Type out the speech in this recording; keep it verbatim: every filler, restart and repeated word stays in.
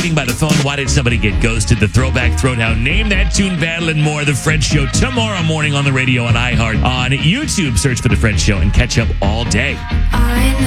waiting by the phone. Why did somebody get ghosted? The Throwback Throwdown. Name That Tune Battle and more. The Fred Show tomorrow morning on the radio on iHeart. On YouTube, search for The Fred Show and catch up all day. I